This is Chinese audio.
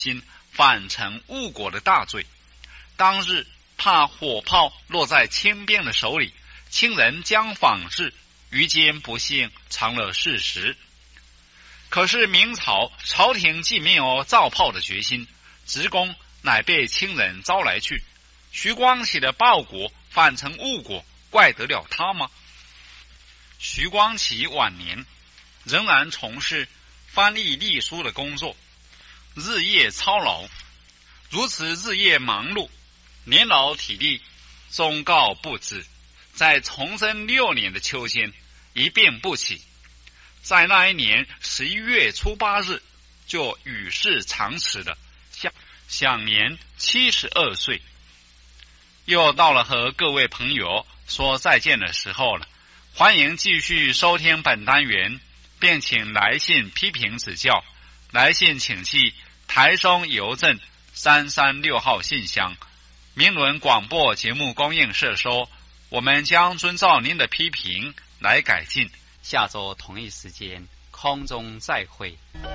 心反成误国的大罪。当日怕火炮落在亲兵的手里，亲人将访视，于今不幸成了事实。可是明朝朝廷既没有造炮的决心，职工乃被亲人招来去，徐光启的报国反成误国，怪得了他吗？徐光启晚年仍然从事翻译隶书的工作，日夜操劳，如此日夜忙碌，年老体力终告不支，在崇祯6年的秋间一病不起，在那一年11月初8日就与世长辞了，享年72岁。又到了和各位朋友说再见的时候了，欢迎继续收听本单元，并请来信批评指教。来信请寄台中邮政336号信箱，明伦广播节目供应社收，我们将遵照您的批评来改进。 下周同一时间空中再会。